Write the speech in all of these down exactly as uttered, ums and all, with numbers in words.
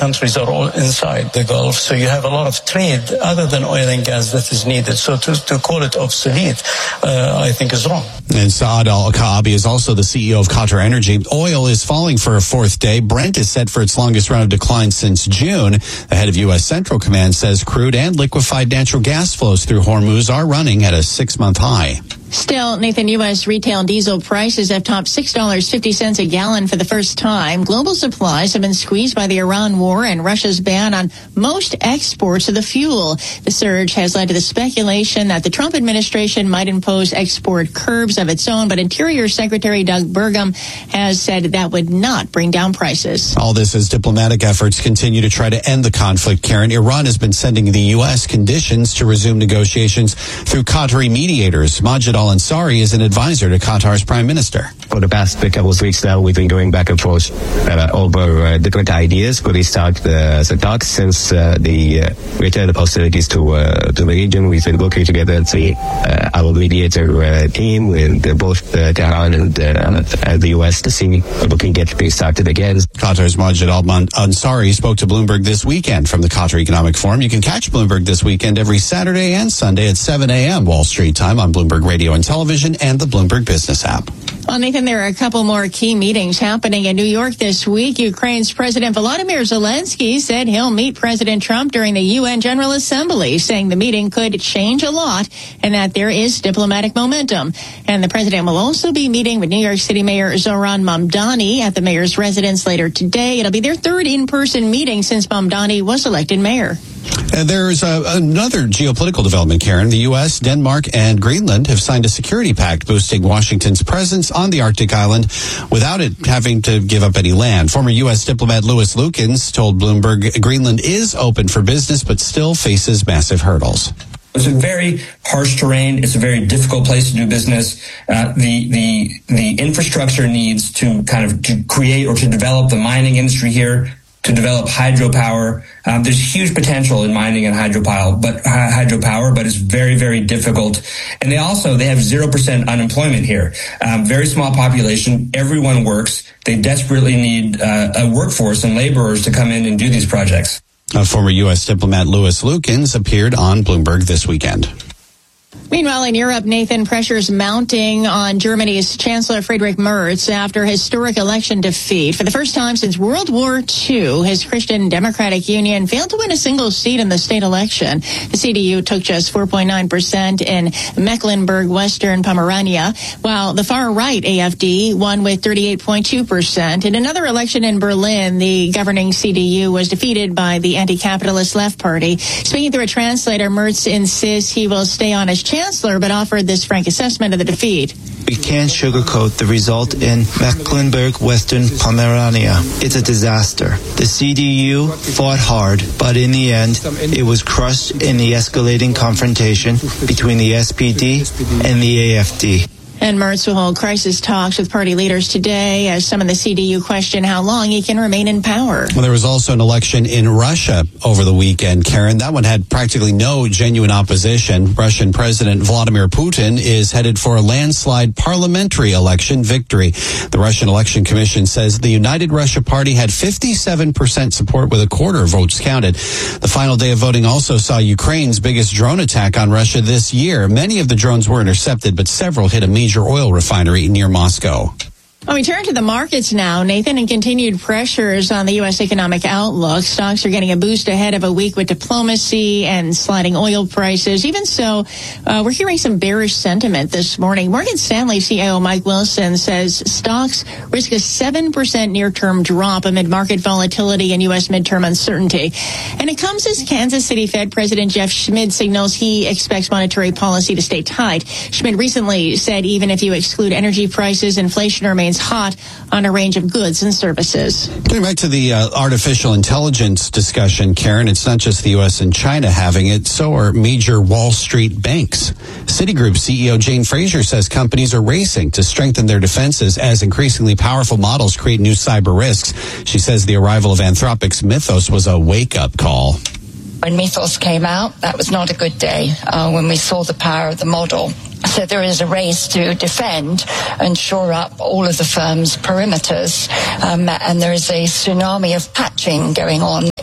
countries are all inside the Gulf, so you have a lot of trade other than oil and gas that is needed. So to, to call it obsolete, uh, I think is wrong. And Saad Al-Kaabi is also the C E O of Qatar Energy. Oil is falling for a fourth day. Brent is set for its longest run of decline since June. The head of U S Central Command says crude and liquefied natural gas flows through Hormuz are running at a six-month high. Still, Nathan, U S retail diesel prices have topped six dollars and fifty cents a gallon for the first time. Global supplies have been squeezed by the Iran war and Russia's ban on most exports of the fuel. The surge has led to the speculation that the Trump administration might impose export curbs of its own, but Interior Secretary Doug Burgum has said that would not bring down prices. All this as diplomatic efforts continue to try to end the conflict, Karen. Iran has been sending the U S conditions to resume negotiations through Qatari mediators. Majid Al-Ansari is an advisor to Qatar's prime minister. For the past couple of weeks now, we've been going back and forth uh, over uh, different ideas for restart the, the talks. Since uh, the uh, return of hostilities to uh, to the region, we've been working together as the, uh, our mediator uh, team with uh, both uh, Tehran and uh, the U S to see if we can get restarted again. Qatar's Majid Al-Ansari spoke to Bloomberg this weekend from the Qatar Economic Forum. You can catch Bloomberg this weekend every Saturday and Sunday at seven a.m. Wall Street time on Bloomberg Radio and Television and the Bloomberg Business app. Well, Nathan, there are a couple more key meetings happening in New York this week. Ukraine's President Volodymyr Zelensky said he'll meet President Trump during the U N General Assembly, saying the meeting could change a lot and that there is diplomatic momentum. And the president will also be meeting with New York City Mayor Zoran Mamdani at the mayor's residence later today. It'll be their third in-person meeting since Mamdani was elected mayor. And there's uh, another geopolitical development, Karen. The U S, Denmark, and Greenland have signed a security pact boosting Washington's presence on the Arctic island without it having to give up any land. Former U S diplomat Louis Lukens told Bloomberg Greenland is open for business but still faces massive hurdles. It's a very harsh terrain. It's a very difficult place to do business. Uh, the the the infrastructure needs to kind of to create or to develop the mining industry here, to develop hydropower. Um, there's huge potential in mining and hydropower, but uh, hydropower, but it's very, very difficult. And they also, they have zero percent unemployment here. Um, very small population. Everyone works. They desperately need uh, a workforce and laborers to come in and do these projects. Uh, former U S diplomat Louis Lukens appeared on Bloomberg this weekend. Meanwhile, in Europe, Nathan, pressures mounting on Germany's Chancellor Friedrich Merz after historic election defeat. For the first time since World War Two, his Christian Democratic Union failed to win a single seat in the state election. The C D U took just four point nine percent in Mecklenburg-Western Pomerania, while the far-right A F D won with thirty-eight point two percent. In another election in Berlin, the governing C D U was defeated by the anti-capitalist Left Party. Speaking through a translator, Merz insists he will stay on as chancellor, but offered this frank assessment of the defeat. We can't sugarcoat the result in Mecklenburg-Western Pomerania. It's a disaster. The C D U fought hard, but in the end, it was crushed in the escalating confrontation between the S P D and the A F D. And Merz will hold crisis talks with party leaders today as some of the C D U question how long he can remain in power. Well, there was also an election in Russia over the weekend, Karen. That one had practically no genuine opposition. Russian President Vladimir Putin is headed for a landslide parliamentary election victory. The Russian Election Commission says the United Russia Party had fifty-seven percent support with a quarter of votes counted. The final day of voting also saw Ukraine's biggest drone attack on Russia this year. Many of the drones were intercepted, but several hit a major oil refinery near Moscow. Well, we turn to the markets now, Nathan, and continued pressures on the U S economic outlook. Stocks are getting a boost ahead of a week with diplomacy and sliding oil prices. Even so, uh, we're hearing some bearish sentiment this morning. Morgan Stanley C E O Mike Wilson says stocks risk a seven percent near-term drop amid market volatility and U S midterm uncertainty. And it comes as Kansas City Fed President Jeff Schmidt signals he expects monetary policy to stay tight. Schmidt recently said even if you exclude energy prices, inflation remains hot on a range of goods and services. Getting back to the uh, artificial intelligence discussion, Karen, it's not just the U S and China having it, so are major Wall Street banks. Citigroup C E O Jane Fraser says companies are racing to strengthen their defenses as increasingly powerful models create new cyber risks. She says the arrival of Anthropic's Mythos was a wake-up call. When Mythos came out, that was not a good day uh, when we saw the power of the model. So there is a race to defend and shore up all of the firm's perimeters, um, and there is a tsunami of patching going on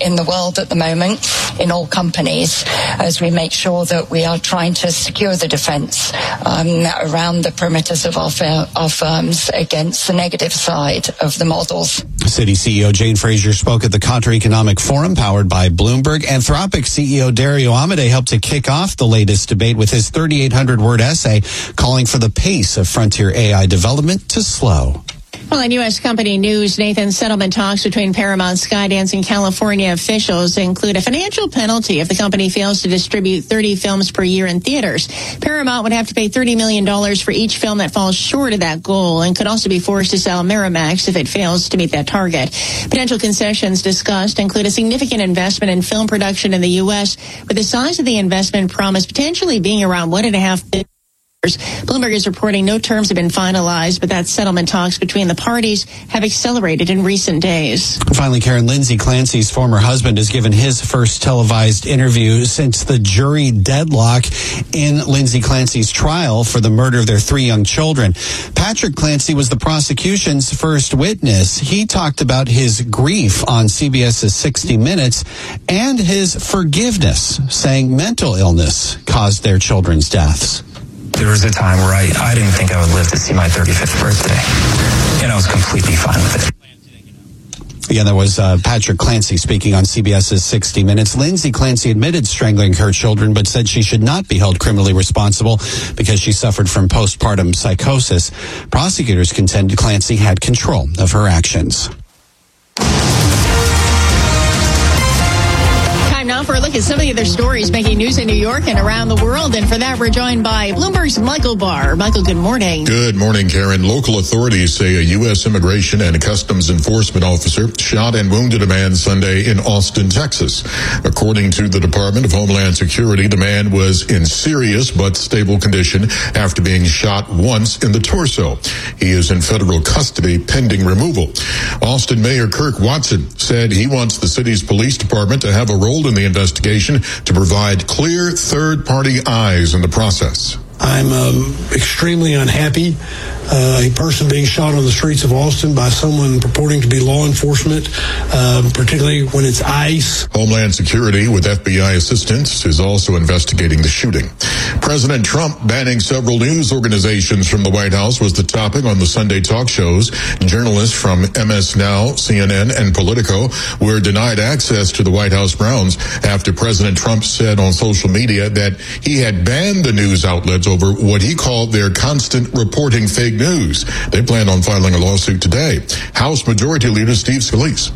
in the world at the moment in all companies as we make sure that we are trying to secure the defense um, around the perimeters of our, fir- our firms against the negative side of the models. Citi C E O Jane Fraser spoke at the Qatar Economic Forum powered by Bloomberg. Anthropic C E O Dario Amodei helped to kick off the latest debate with his thirty-eight hundred word essay calling for the pace of frontier A I development to slow. Well, in U S company news, Nathan, settlement talks between Paramount, Skydance, and California officials include a financial penalty if the company fails to distribute thirty films per year in theaters. Paramount would have to pay thirty million dollars for each film that falls short of that goal and could also be forced to sell Miramax if it fails to meet that target. Potential concessions discussed include a significant investment in film production in the U S, with the size of the investment promised potentially being around one and a half billion. Bloomberg is reporting no terms have been finalized, but that settlement talks between the parties have accelerated in recent days. Finally, Karen, Lindsay Clancy's former husband has given his first televised interview since the jury deadlock in Lindsay Clancy's trial for the murder of their three young children. Patrick Clancy was the prosecution's first witness. He talked about his grief on CBS's sixty minutes and his forgiveness, saying mental illness caused their children's deaths. There was a time where I, I didn't think I would live to see my thirty-fifth birthday, and I was completely fine with it. Again, that was uh, Patrick Clancy speaking on CBS's sixty minutes. Lindsay Clancy admitted strangling her children, but said she should not be held criminally responsible because she suffered from postpartum psychosis. Prosecutors contend Clancy had control of her actions. Now for a look at some of the other stories making news in New York and around the world. And for that, we're joined by Bloomberg's Michael Barr. Michael, good morning. Good morning, Karen. Local authorities say a U S Immigration and Customs Enforcement officer shot and wounded a man Sunday in Austin, Texas. According to the Department of Homeland Security, the man was in serious but stable condition after being shot once in the torso. He is in federal custody pending removal. Austin Mayor Kirk Watson said he wants the city's police department to have a role in the investigation to provide clear third-party eyes in the process. I'm um, extremely unhappy. Uh, a person being shot on the streets of Austin by someone purporting to be law enforcement, um, particularly when it's ICE. Homeland Security, with F B I assistance, is also investigating the shooting. President Trump banning several news organizations from the White House was the topic on the Sunday talk shows. Journalists from M S Now, C N N, and Politico were denied access to the White House grounds after President Trump said on social media that he had banned the news outlets over what he called their constant reporting fake news. They plan on filing a lawsuit today. House Majority Leader Steve Scalise.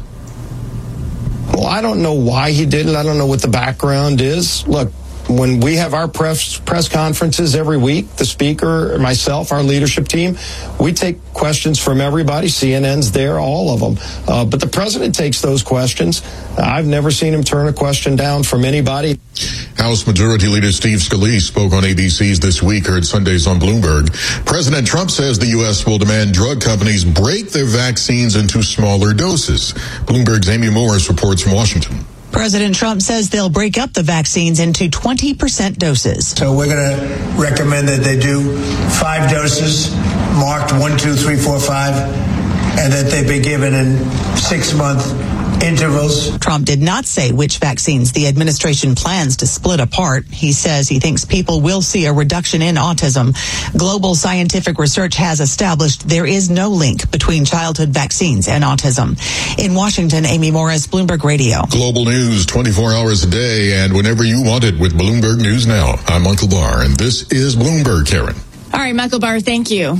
Well, I don't know why he didn't. I don't know what the background is. Look, when we have our press press conferences every week, the speaker, myself, our leadership team, we take questions from everybody. C N N's there, all of them. Uh, but the president takes those questions. I've never seen him turn a question down from anybody. House Majority Leader Steve Scalise spoke on A B C's This Week, heard Sundays on Bloomberg. President Trump says the U S will demand drug companies break their vaccines into smaller doses. Bloomberg's Amy Morris reports from Washington. President Trump says they'll break up the vaccines into twenty percent doses. So we're going to recommend that they do five doses, marked one, two, three, four, five, and that they be given in six-month intervals. Trump did not say which vaccines the administration plans to split apart. He says he thinks people will see a reduction in autism. Global scientific research has established there is no link between childhood vaccines and autism. In Washington, Amy Morris, Bloomberg Radio. Global news twenty-four hours a day and whenever you want it with Bloomberg News Now. I'm Michael Barr, and this is Bloomberg, Karen. All right, Michael Barr, thank you.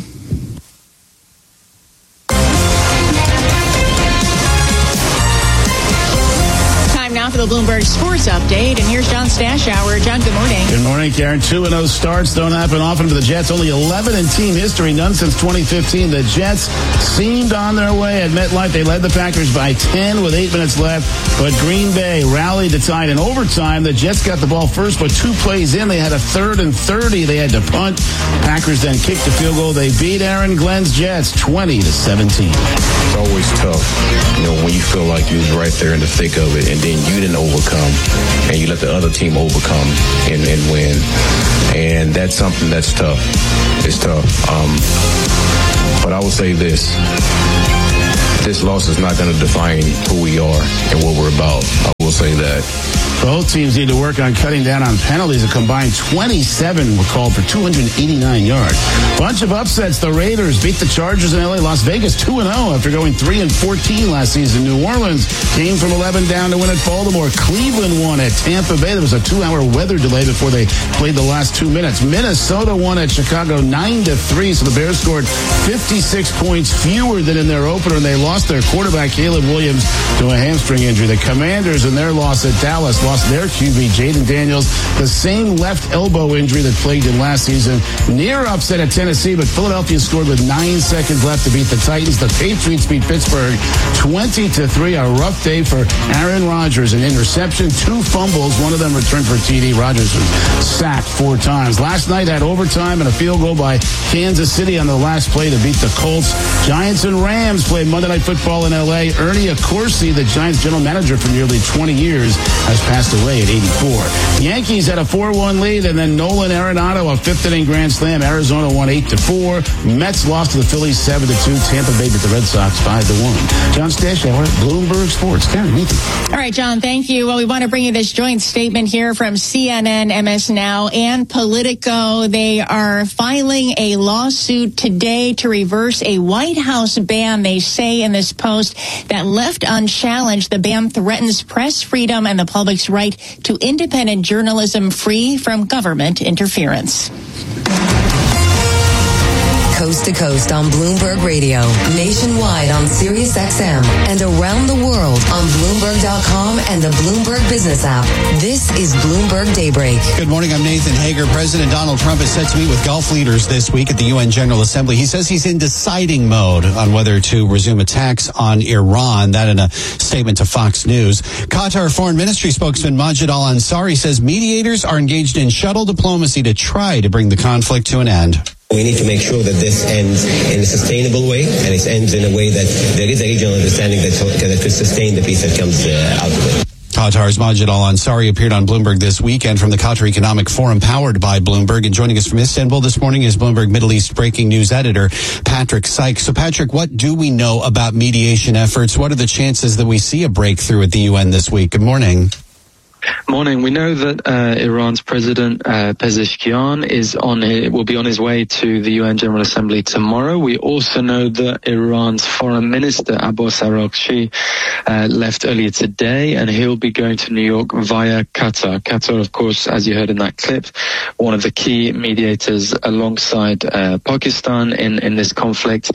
Now for the Bloomberg Sports Update, and here's John Stashower. John, good morning. Good morning, Karen. two and oh starts don't happen often for the Jets. Only eleven in team history, none since twenty fifteen. The Jets seemed on their way at MetLife. They led the Packers by ten with eight minutes left, but Green Bay rallied to tie it in overtime. The Jets got the ball first, but two plays in, they had a third and thirty. They had to punt. Packers then kicked the field goal. They beat Aaron Glenn's Jets twenty to seventeen. It's always tough, you know, when you feel like you was right there in the thick of it, and then you didn't overcome, and you let the other team overcome and, and win. And that's something that's tough. It's tough. Um, but I will say this. This loss is not going to define who we are and what we're about. I will that. Both teams need to work on cutting down on penalties. A combined twenty-seven were called for two hundred eighty-nine yards. Bunch of upsets. The Raiders beat the Chargers in L A. Las Vegas two and oh after going three and fourteen last season. New Orleans came from eleven down to win at Baltimore. Cleveland won at Tampa Bay. There was a two-hour weather delay before they played the last two minutes. Minnesota won at Chicago nine to three, so the Bears scored fifty-six points fewer than in their opener, and they lost their quarterback, Caleb Williams, to a hamstring injury. The Commanders, in their loss at Dallas, lost their Q B, Jaden Daniels, the same left elbow injury that plagued him last season. Near upset at Tennessee, but Philadelphia scored with nine seconds left to beat the Titans. The Patriots beat Pittsburgh twenty to three. A rough day for Aaron Rodgers. An interception, two fumbles, one of them returned for T D. Rodgers was sacked four times. Last night had overtime and a field goal by Kansas City on the last play to beat the Colts. Giants and Rams played Monday Night Football in L A. Ernie Accorsi, the Giants general manager for nearly twenty years, has passed away at eighty-four. Yankees had a four one lead, and then Nolan Arenado, a fifth inning grand slam. Arizona won eight to four. Mets lost to the Phillies seven to two. Tampa Bay beat the Red Sox five to one. John Stashower, Bloomberg Sports. Karen, Nathan. All right, John, thank you. Well, we want to bring you this joint statement here from C N N, M S Now, and Politico. They are filing a lawsuit today to reverse a White House ban, they say in this post, that left unchallenged. The ban threatens press freedom and the public's right to independent journalism free from government interference. Coast to coast on Bloomberg Radio, nationwide on Sirius X M, and around the world on Bloomberg dot com and the Bloomberg Business app. This is Bloomberg Daybreak. Good morning, I'm Nathan Hager. President Donald Trump is set to meet with Gulf leaders this week at the U N General Assembly. He says he's in deciding mode on whether to resume attacks on Iran. That in a statement to Fox News. Qatar Foreign Ministry spokesman Majid Al-Ansari says mediators are engaged in shuttle diplomacy to try to bring the conflict to an end. We need to make sure that this ends in a sustainable way, and it ends in a way that there is a regional understanding that, that could sustain the peace that comes uh, out of it. Qatar's Majid Al-Ansari appeared on Bloomberg this weekend from the Qatar Economic Forum powered by Bloomberg. And joining us from Istanbul this morning is Bloomberg Middle East breaking news editor Patrick Sykes. So, Patrick, what do we know about mediation efforts? What are the chances that we see a breakthrough at the U N this week? Good morning. Morning. We know that uh, Iran's president uh, Pezeshkian is on will be on his way to the U N General Assembly tomorrow. We also know that Iran's foreign minister Abbas Araghchi uh, left earlier today, and he'll be going to New York via Qatar. Qatar, of course, as you heard in that clip, one of the key mediators alongside uh, Pakistan in in this conflict.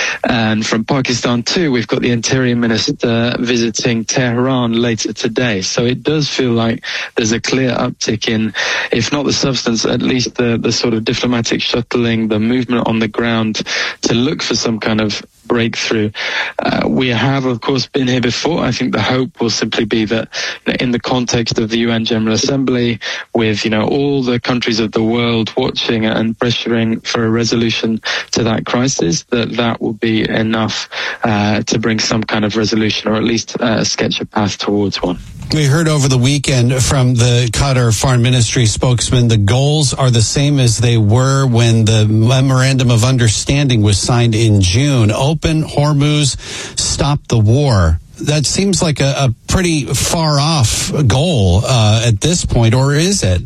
And from Pakistan too, we've got the Interior Minister visiting Tehran later today. So it does feel like there's a clear uptick in, if not the substance, at least the, the sort of diplomatic shuttling, the movement on the ground to look for some kind of breakthrough. Uh, we have, of course, been here before. I think the hope will simply be that in the context of the U N General Assembly, with, you know, all the countries of the world watching and pressuring for a resolution to that crisis, that that will be enough uh, to bring some kind of resolution, or at least uh, sketch a path towards one. We heard over the weekend from the Qatar Foreign Ministry spokesman the goals are the same as they were when the Memorandum of Understanding was signed in June. Open Hormuz, stop the war. That seems like a, a pretty far off goal uh, at this point, or is it?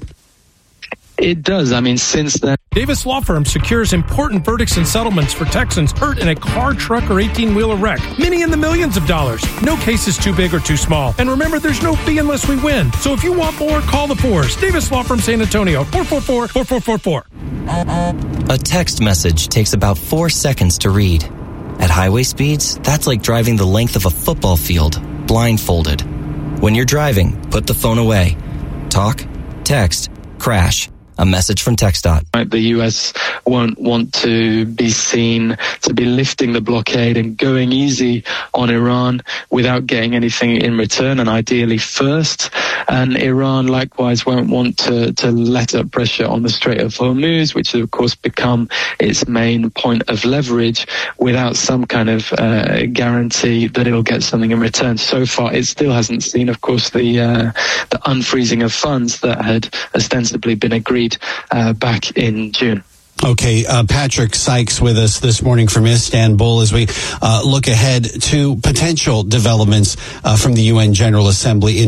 It does. I mean, since then. Davis Law Firm secures important verdicts and settlements for Texans hurt in a car, truck, or eighteen-wheeler wreck. Many in the millions of dollars. No case is too big or too small. And remember, there's no fee unless we win. So if you want more, call the Fours. Davis Law Firm San Antonio, four four four, four four four four. A text message takes about four seconds to read. At highway speeds, that's like driving the length of a football field, blindfolded. When you're driving, put the phone away. Talk, text, crash. A message from TxDOT. The U S won't want to be seen to be lifting the blockade and going easy on Iran without getting anything in return, and ideally first. And Iran likewise won't want to, to let up pressure on the Strait of Hormuz, which has of course become its main point of leverage, without some kind of uh, guarantee that it'll get something in return. So far, it still hasn't seen, of course, the uh, the unfreezing of funds that had ostensibly been agreed Uh, back in June. Okay, uh, Patrick Sykes with us this morning from Istanbul as we uh, look ahead to potential developments uh, from the U N General Assembly in New York.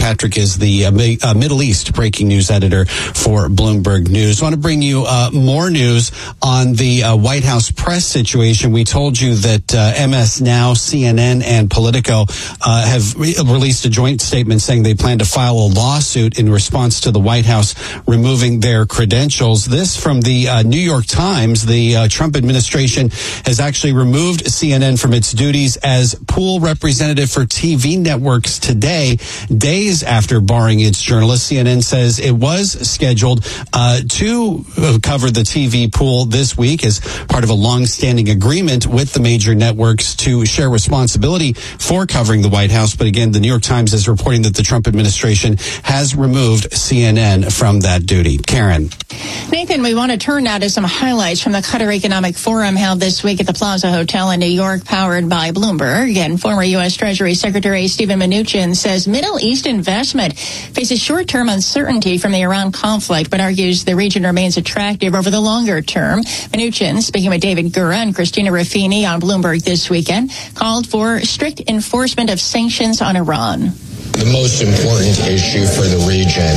Patrick is the uh, uh, Middle East breaking news editor for Bloomberg News. I want to bring you uh, more news on the uh, White House press situation. We told you that uh, M S Now, C N N, and Politico uh, have re- released a joint statement saying they plan to file a lawsuit in response to the White House removing their credentials. This from the uh, New York Times. The uh, Trump administration has actually removed C N N from its duties as pool representative for T V networks today, days after barring its journalists. C N N says it was scheduled uh, to cover the T V pool this week as part of a long-standing agreement with the major networks to share responsibility for covering the White House. But again, the New York Times is reporting that the Trump administration has removed C N N from that duty. Karen. Nathan, we want to turn now to some highlights from the Qatar Economic Forum held this week at the Plaza Hotel in New York, powered by Bloomberg. And former U S. Treasury Secretary Steven Mnuchin says Middle East investment faces short-term uncertainty from the Iran conflict, but argues the region remains attractive over the longer term. Mnuchin, speaking with David Gura and Christina Ruffini on Bloomberg this weekend, called for strict enforcement of sanctions on Iran. The most important issue for the region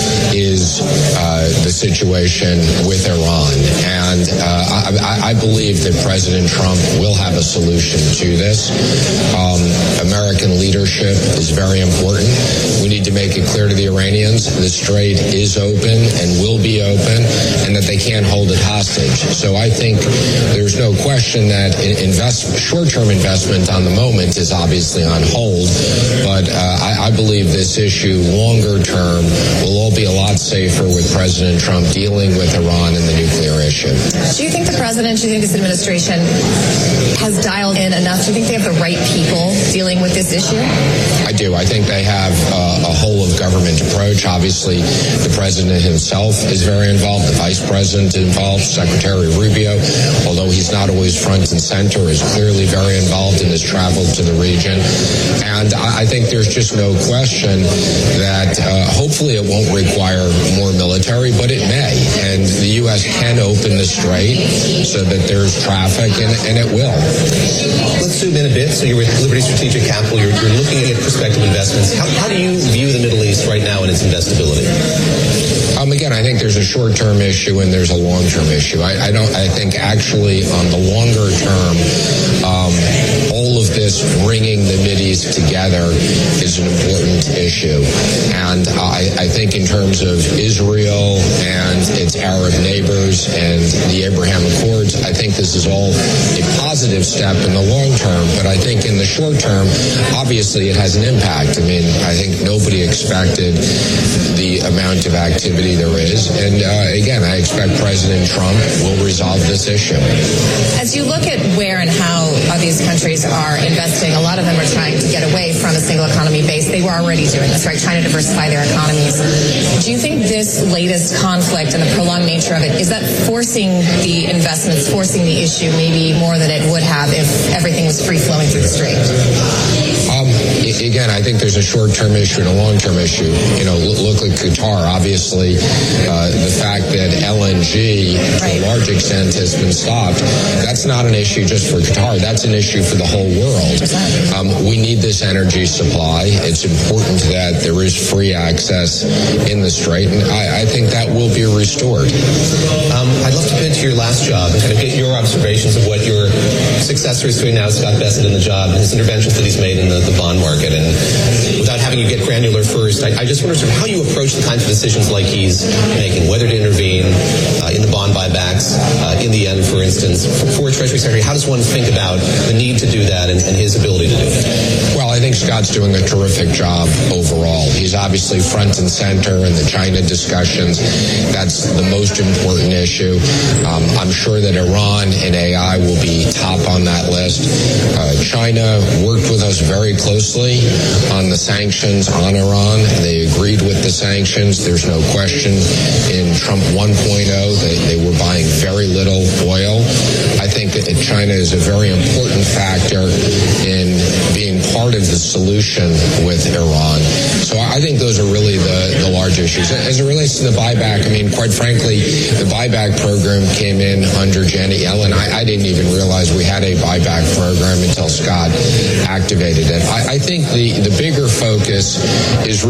is uh, the situation with Iran. And uh, I, I believe that President Trump will have a solution to this. Um, American leadership is very important. We need to make it clear to the Iranians the strait is open and will be open and that they can't hold it hostage. So I think there's no question that invest, short-term investment on the moment is obviously on hold. But uh, I I believe this issue, longer term, will all be a lot safer with President Trump dealing with Iran and the nuclear issue. Do you think the president, do you think this administration has dialed in enough? Do you think they have the right people dealing with this issue? I do. I think they have uh, a whole of government approach. Obviously, the president himself is very involved. The vice president involved. Secretary Rubio, although he's not always front and center, is clearly very involved in his travel to the region. And I, I think there's just no question that uh, hopefully it won't require more military, but it may. And the U S can open the strait so that there's traffic, and, and it will. Let's zoom in a bit. So you're with Liberty Strategic Capital. You're, you're looking at prospective investments. How, how do you view the Middle East right now and its investability? Um, again, I think there's a short-term issue and there's a long-term issue. I, I don't. I think actually on the longer term, um, all of this bringing the Mideast together is an important issue. And I, I think in terms of Israel and its Arab neighbors and the Abraham Accords, I think this is all a positive step in the long term. But I think in the short term, obviously it has an impact. I mean, I think nobody expected the amount of activity there is. And uh, again, I expect President Trump will resolve this issue. As you look at where and how uh, these countries are investing, a lot of them are trying to get away from a single economy base. They were already doing this, right? Trying to diversify their economies. Do you think this latest conflict and the prolonged nature of it, is that forcing the investments, forcing the issue maybe more than it would have if everything was free-flowing through the strait? Um, again, I think there's a short-term issue and a long-term issue. You know, look, look at Qatar. Obviously, uh, the fact that L N G, to a large extent, has been stopped, that's not an issue just for Qatar. That's an issue for the whole world. Um, we need this energy supply. It's important that there is free access in the strait, and I, I think that will be restored. Um, I'd love to pivot to your last job and kind of get your observations of what your successor is doing now, Scott Bessent, in the job, and his interventions that he's made in the, the bond market. And without having you get granular first, I, I just wonder sort of how you approach the kinds of decisions like he's making, whether to intervene uh, in the bond buybacks, uh, in the end, for instance. For, for Treasury Secretary, how does one think about the need to do that and, and his ability to do it? Well, I think Scott's doing a terrific job overall. He's obviously front and center in the China discussions. That's the most important issue. Um, I'm sure that Iran and A I will be top on that list. Uh, China worked with us very closely on the sanctions on Iran. They agreed with the sanctions. There's no question in Trump one point oh they, they were buying very little oil. I think that China is a very important factor in being part of the solution with Iran. So I think those are really the, the large issues. As it relates to the buyback, I mean, quite frankly, the buyback program came in under Janet Yellen. I, I didn't even realize we had a buyback program until Scott activated it. I, I think the, the bigger focus is really what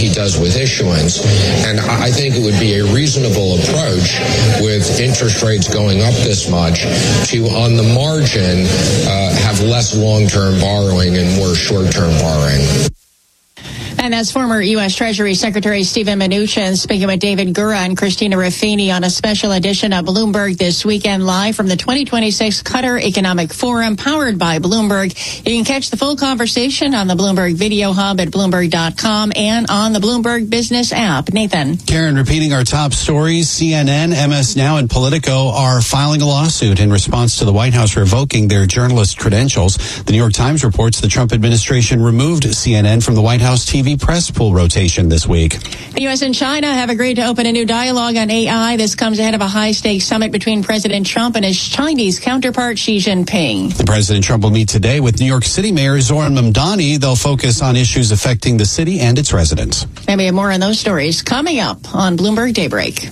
he does with issuance. And I think it would be a reasonable approach with interest rates going up this much to, on the margin, uh, have less long-term borrowing and more short-term borrowing. And that's former U S. Treasury Secretary Steven Mnuchin speaking with David Gura and Christina Ruffini on a special edition of Bloomberg This Weekend, live from the twenty twenty-six Qatar Economic Forum, powered by Bloomberg. You can catch the full conversation on the Bloomberg Video Hub at Bloomberg dot com and on the Bloomberg Business app. Nathan. Karen, repeating our top stories, C N N, M S Now, and Politico are filing a lawsuit in response to the White House revoking their journalist credentials. The New York Times reports the Trump administration removed C N N from the White House T V press pool rotation this week. The U S and China have agreed to open a new dialogue on A I. This comes ahead of a high-stakes summit between President Trump and his Chinese counterpart Xi Jinping. The President Trump will meet today with New York City Mayor Zoran Mamdani. They'll focus on issues affecting the city and its residents. Maybe more on those stories coming up on Bloomberg Daybreak.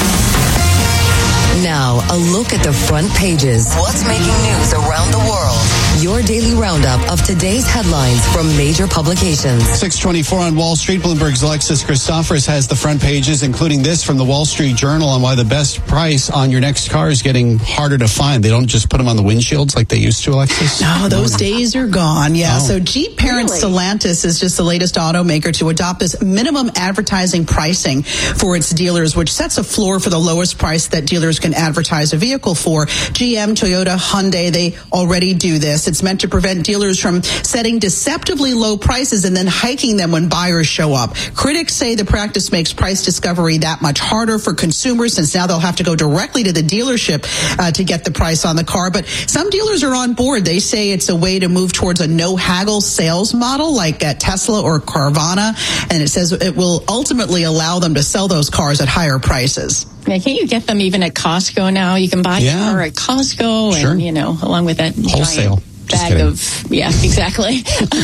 Now, a look at the front pages. What's making news around the world? Your daily roundup of today's headlines from major publications. six twenty-four on Wall Street. Bloomberg's Alexis Christophorous has the front pages, including this from the Wall Street Journal on why the best price on your next car is getting harder to find. They don't just put them on the windshields like they used to, Alexis? No, those days are gone. Yeah. Oh. So Jeep parent really? Stellantis is just the latest automaker to adopt this minimum advertising pricing for its dealers, which sets a floor for the lowest price that dealers can advertise a vehicle for. G M, Toyota, Hyundai, they already do this. It's meant to prevent dealers from setting deceptively low prices and then hiking them when buyers show up. Critics say the practice makes price discovery that much harder for consumers, since now they'll have to go directly to the dealership uh, to get the price on the car. But some dealers are on board. They say it's a way to move towards a no-haggle sales model like at Tesla or Carvana, and it says it will ultimately allow them to sell those cars at higher prices. Yeah, can't you get them even at Costco now? You can buy yeah. a car at Costco, sure. and, you know, along with that wholesale. Giant bag of, yeah, exactly.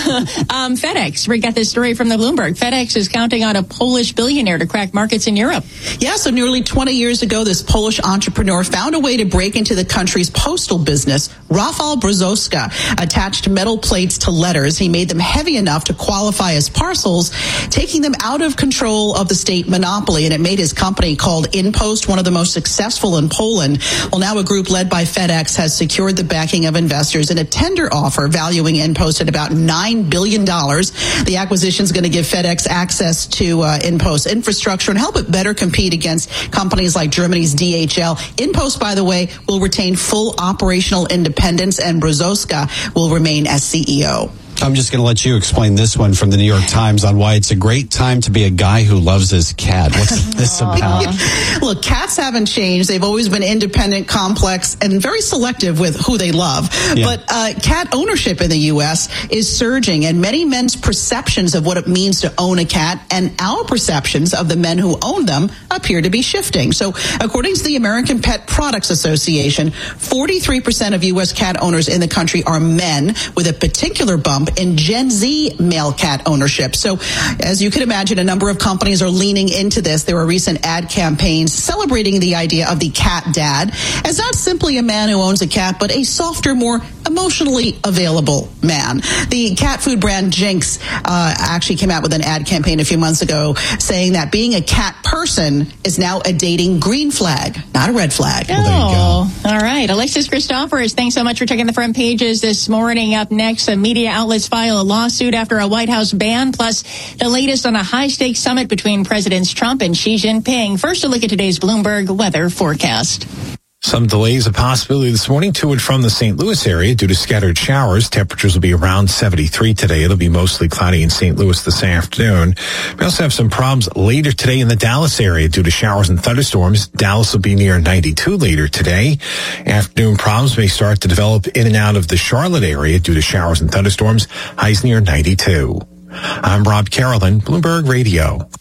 um, FedEx, we got this story from the Bloomberg. FedEx is counting on a Polish billionaire to crack markets in Europe. Yeah, so nearly twenty years ago, this Polish entrepreneur found a way to break into the country's postal business. Rafał Brzoska attached metal plates to letters. He made them heavy enough to qualify as parcels, taking them out of control of the state monopoly, and it made his company called InPost one of the most successful in Poland. Well, now a group led by FedEx has secured the backing of investors in a tender offer valuing InPost at about nine billion dollars. The acquisition is going to give FedEx access to uh, InPost infrastructure and help it better compete against companies like Germany's D H L. InPost, by the way, will retain full operational independence, and Brzoska will remain as C E O. I'm just going to let you explain this one from the New York Times on why it's a great time to be a guy who loves his cat. What's this about? Look, cats haven't changed. They've always been independent, complex, and very selective with who they love. Yeah. But uh, cat ownership in the U S is surging, and many men's perceptions of what it means to own a cat and our perceptions of the men who own them appear to be shifting. So according to the American Pet Products Association, forty-three percent of U S cat owners in the country are men, with a particular bump in Gen Z male cat ownership. So as you can imagine, a number of companies are leaning into this. There were recent ad campaigns celebrating the idea of the cat dad as not simply a man who owns a cat, but a softer, more emotionally available man. The cat food brand Jinx uh, actually came out with an ad campaign a few months ago saying that being a cat person is now a dating green flag, not a red flag. Oh, well, there you go. All right. Alexis Christophorous, thanks so much for checking the front pages this morning. Up next, a media outlet file a lawsuit after a White House ban, plus the latest on a high-stakes summit between Presidents Trump and Xi Jinping. First, a look at today's Bloomberg weather forecast. Some delays a possibility this morning to and from the Saint Louis area due to scattered showers. Temperatures will be around seventy-three today. It'll be mostly cloudy in Saint Louis this afternoon. We also have some problems later today in the Dallas area due to showers and thunderstorms. Dallas will be near ninety-two later today. Afternoon problems may start to develop in and out of the Charlotte area due to showers and thunderstorms. Highs near ninety-two. I'm Rob Carolyn, Bloomberg Radio.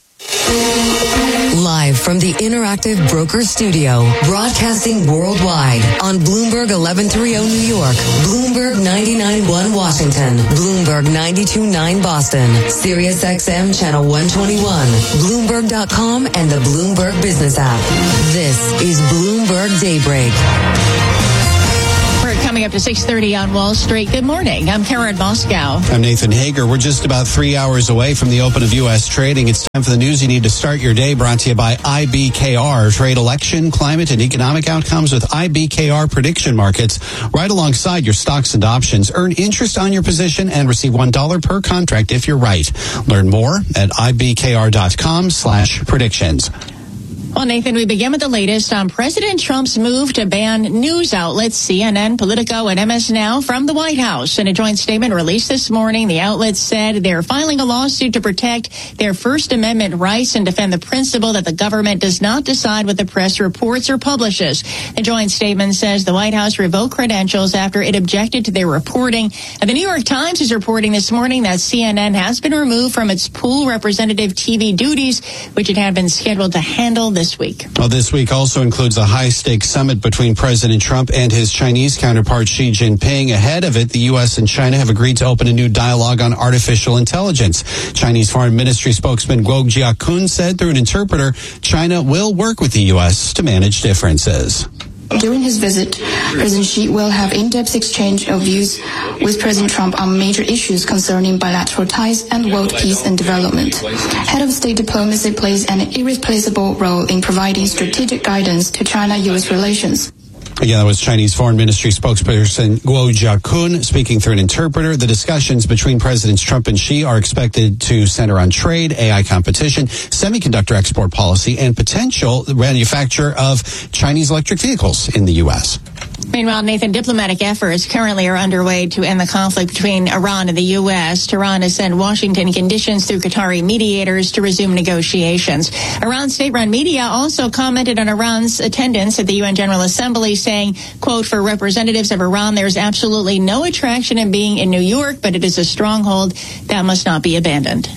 Live from the Interactive Broker Studio, broadcasting worldwide on Bloomberg eleven thirty New York, Bloomberg ninety-nine point one Washington, Bloomberg ninety-two point nine Boston, Sirius X M Channel one twenty-one, Bloomberg dot com, and the Bloomberg Business app. This is Bloomberg Daybreak. We're coming Coming up to six thirty on Wall Street. Good morning. I'm Karen Moscow. I'm Nathan Hager. We're just about three hours away from the open of U S trading. It's time for the news you need to start your day, brought to you by I B K R. Trade election, climate, and economic outcomes with I B K R prediction markets right alongside your stocks and options. Earn interest on your position and receive one dollar per contract if you're right. Learn more at ibkr.com slash predictions. Well, Nathan, we begin with the latest on President Trump's move to ban news outlets C N N, Politico, and M S Now from the White House. In a joint statement released this morning, the outlets said they're filing a lawsuit to protect their First Amendment rights and defend the principle that the government does not decide what the press reports or publishes. The joint statement says the White House revoked credentials after it objected to their reporting. And the New York Times is reporting this morning that C N N has been removed from its pool representative T V duties, which it had been scheduled to handle this week. Well, this week also includes a high-stakes summit between President Trump and his Chinese counterpart Xi Jinping. Ahead of it, the U S and China have agreed to open a new dialogue on artificial intelligence. Chinese Foreign Ministry spokesman Guo Jiakun said through an interpreter, China will work with the U S to manage differences. During his visit, President Xi will have in-depth exchange of views with President Trump on major issues concerning bilateral ties and world peace and development. Head of state diplomacy plays an irreplaceable role in providing strategic guidance to China-U S relations. Again, that was Chinese Foreign Ministry spokesperson Guo Jiakun speaking through an interpreter. The discussions between Presidents Trump and Xi are expected to center on trade, A I competition, semiconductor export policy, and potential manufacture of Chinese electric vehicles in the U S. Meanwhile, Nathan, diplomatic efforts currently are underway to end the conflict between Iran and the U S. Tehran has sent Washington conditions through Qatari mediators to resume negotiations. Iran's state-run media also commented on Iran's attendance at the U N General Assembly, saying, quote, for representatives of Iran, there's absolutely no attraction in being in New York, but it is a stronghold that must not be abandoned.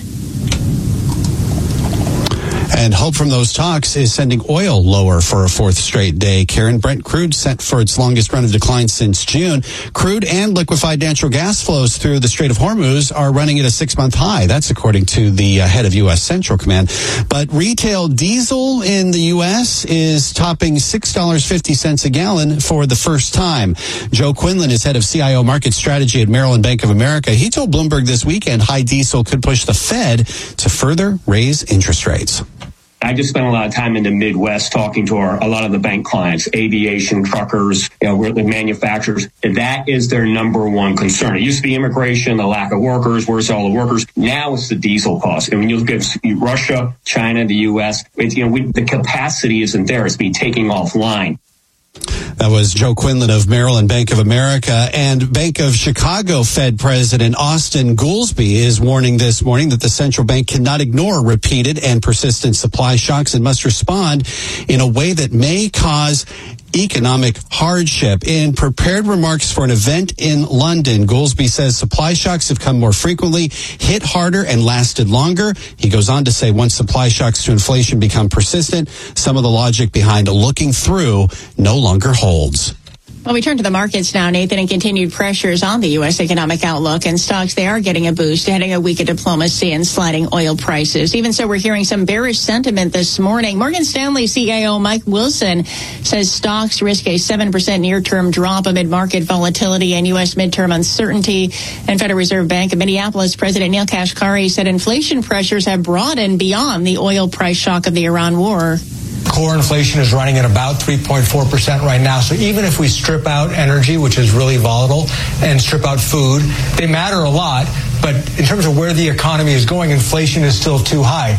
And hope from those talks is sending oil lower for a fourth straight day. Karen, Brent crude set for its longest run of decline since June. Crude and liquefied natural gas flows through the Strait of Hormuz are running at a six-month high. That's according to the uh, head of U S Central Command. But retail diesel in the U S is topping six dollars and fifty cents a gallon for the first time. Joe Quinlan is head of C I O market strategy at Merrill and Bank of America. He told Bloomberg this weekend high diesel could push the Fed to further raise interest rates. I just spent a lot of time in the Midwest talking to our, a lot of the bank clients, aviation, truckers, you know, the manufacturers. That is their number one concern. It used to be immigration, the lack of workers, where's all the workers? Now it's the diesel cost. And when you look at Russia, China, the U S, it's, you know, we, the capacity isn't there. It's been taking offline. That was Joe Quinlan of Merrill and Bank of America. And Bank of Chicago Fed President Austin Goolsbee is warning this morning that the central bank cannot ignore repeated and persistent supply shocks and must respond in a way that may cause economic hardship. In prepared remarks for an event in London, Goolsbee says supply shocks have come more frequently, hit harder, and lasted longer. He goes on to say once supply shocks to inflation become persistent, some of the logic behind looking through no longer holds. Well, we turn to the markets now, Nathan, and continued pressures on the U S economic outlook. And stocks, they are getting a boost, heading a week of diplomacy and sliding oil prices. Even so, we're hearing some bearish sentiment this morning. Morgan Stanley C E O Mike Wilson says stocks risk a seven percent near-term drop amid market volatility and U S midterm uncertainty. And Federal Reserve Bank of Minneapolis President Neil Kashkari said inflation pressures have broadened beyond the oil price shock of the Iran war. Core inflation is running at about three point four percent right now. So even if we strip out energy, which is really volatile, and strip out food, they matter a lot. But in terms of where the economy is going, inflation is still too high.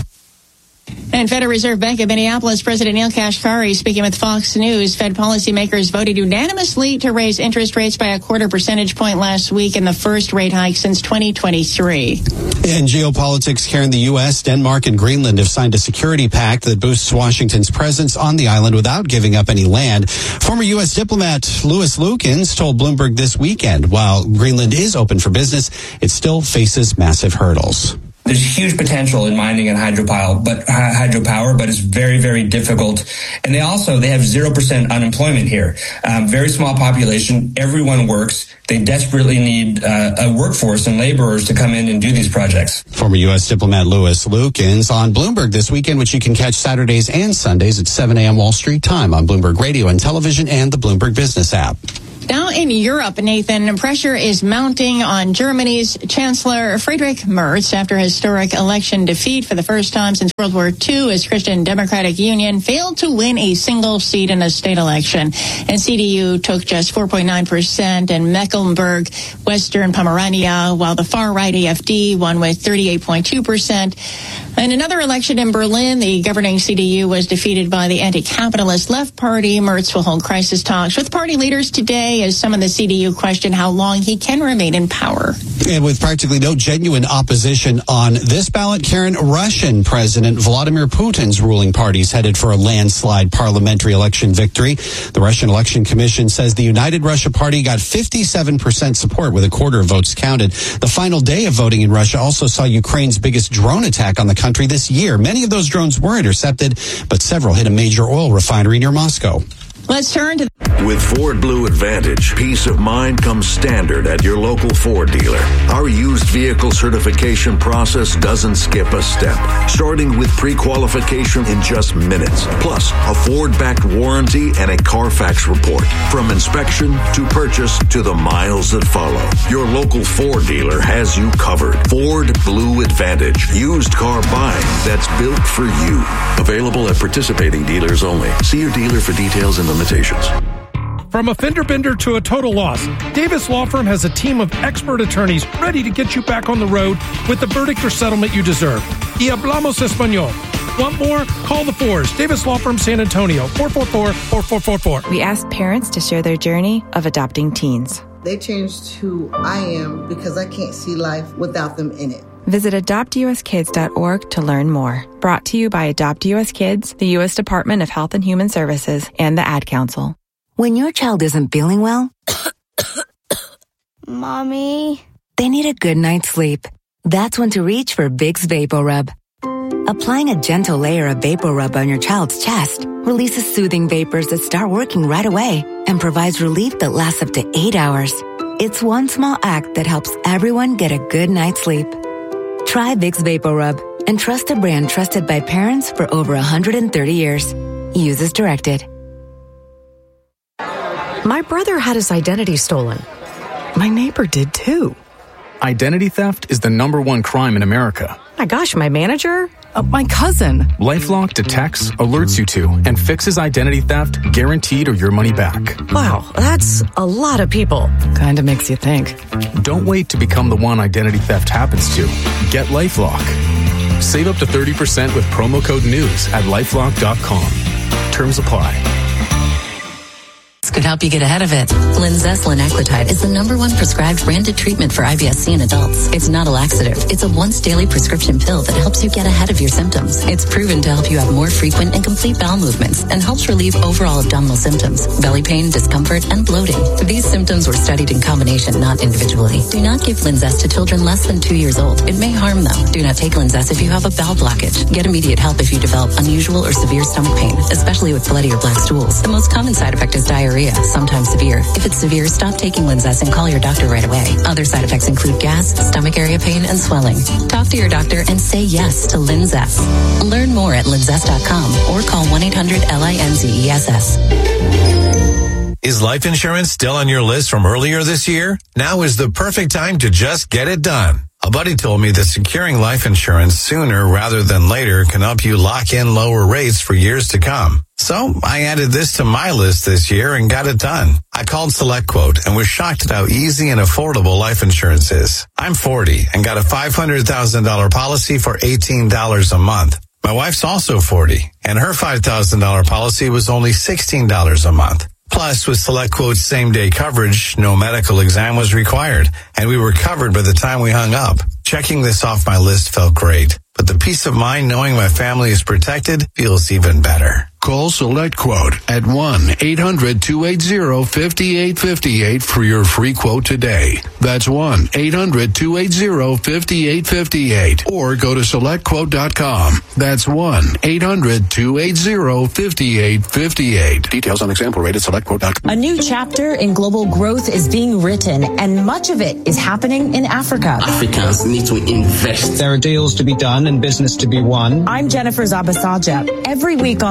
And Federal Reserve Bank of Minneapolis President Neil Kashkari speaking with Fox News. Fed policymakers voted unanimously to raise interest rates by a quarter percentage point last week in the first rate hike since twenty twenty-three. In geopolitics, Karen, the U S, Denmark, and Greenland have signed a security pact that boosts Washington's presence on the island without giving up any land. Former U S diplomat Louis Lukens told Bloomberg this weekend, while Greenland is open for business, it still faces massive hurdles. There's huge potential in mining and hydropower, but hydropower, but it's very, very difficult. And they also, they have zero percent unemployment here. Um, very small population. Everyone works. They desperately need uh, a workforce and laborers to come in and do these projects. Former U S diplomat Louis Lukens on Bloomberg this weekend, which you can catch Saturdays and Sundays at seven a.m. Wall Street time on Bloomberg Radio and Television and the Bloomberg Business app. Now in Europe, Nathan, pressure is mounting on Germany's Chancellor Friedrich Merz after historic election defeat for the first time since World War Two. His Christian Democratic Union failed to win a single seat in a state election. And C D U took just four point nine percent in Mecklenburg, Western Pomerania, while the far-right A F D won with thirty-eight point two percent. In another election in Berlin, the governing C D U was defeated by the anti-capitalist Left Party. Merz will hold crisis talks with party leaders today as some of the C D U question how long he can remain in power. And with practically no genuine opposition on this ballot, Karen, Russian President Vladimir Putin's ruling party is headed for a landslide parliamentary election victory. The Russian Election Commission says the United Russia Party got fifty-seven percent support with a quarter of votes counted. The final day of voting in Russia also saw Ukraine's biggest drone attack on the country this year. Many of those drones were intercepted, but several hit a major oil refinery near Moscow. Let's turn to... With Ford Blue Advantage, peace of mind comes standard at your local Ford dealer. Our used vehicle certification process doesn't skip a step, starting with pre-qualification in just minutes, plus a Ford-backed warranty and a Carfax report. From inspection to purchase to the miles that follow, your local Ford dealer has you covered. Ford Blue Advantage, used car buying that's built for you. Available at participating dealers only. See your dealer for details and limitations. From a fender bender to a total loss, Davis Law Firm has a team of expert attorneys ready to get you back on the road with the verdict or settlement you deserve. Y hablamos español. Want more? Call the Fours. Davis Law Firm, San Antonio, four four four, four four four four. We asked parents to share their journey of adopting teens. They changed who I am because I can't see life without them in it. Visit adopt u s kids dot org to learn more. Brought to you by Adopt U S Kids, the U S Department of Health and Human Services, and the Ad Council. When your child isn't feeling well, Mommy, they need a good night's sleep. That's when to reach for Vicks VapoRub. Applying a gentle layer of VapoRub on your child's chest releases soothing vapors that start working right away and provides relief that lasts up to eight hours. It's one small act that helps everyone get a good night's sleep. Try Vicks VapoRub and trust a brand trusted by parents for over one hundred thirty years. Use as directed. My brother had his identity stolen. My neighbor did too. Identity theft is the number one crime in America. My gosh, my manager? Uh, my cousin. LifeLock detects, alerts you to, and fixes identity theft guaranteed or your money back. Wow, that's a lot of people. Kinda makes you think. Don't wait to become the one identity theft happens to. Get LifeLock. Save up to thirty percent with promo code NEWS at lifelock dot com. Terms apply. Could help you get ahead of it. Linzess linaclotide is the number one prescribed branded treatment for I B S C in adults. It's not a laxative. It's a once daily prescription pill that helps you get ahead of your symptoms. It's proven to help you have more frequent and complete bowel movements and helps relieve overall abdominal symptoms, belly pain, discomfort, and bloating. These symptoms were studied in combination, not individually. Do not give Linzess to children less than two years old. It may harm them. Do not take Linzess if you have a bowel blockage. Get immediate help if you develop unusual or severe stomach pain, especially with bloody or black stools. The most common side effect is diarrhea, sometimes severe. If it's severe, stop taking Linzess and call your doctor right away. Other side effects include gas, stomach area pain, and swelling. Talk to your doctor and say yes to Linzess. Learn more at linzess dot com or call one eight hundred L I N Z E S S. Is life insurance still on your list from earlier this year? Now is the perfect time to just get it done. A buddy told me that securing life insurance sooner rather than later can help you lock in lower rates for years to come. So I added this to my list this year and got it done. I called SelectQuote and was shocked at how easy and affordable life insurance is. I'm forty and got a five hundred thousand dollars policy for eighteen dollars a month. My wife's also forty and her five thousand dollars policy was only sixteen dollars a month. Plus, with SelectQuote's same-day coverage, no medical exam was required, and we were covered by the time we hung up. Checking this off my list felt great, but the peace of mind knowing my family is protected feels even better. Call SelectQuote at one eight hundred two eight zero five eight five eight for your free quote today. That's one eight hundred two eight zero five eight five eight. Or go to select quote dot com. That's one eight hundred two eight zero five eight five eight. Details on example rate at select quote dot com. A new chapter in global growth is being written, and much of it is happening in Africa. Africans need to invest. There are deals to be done and business to be won. I'm Jennifer Zabasaja. Every week on The Next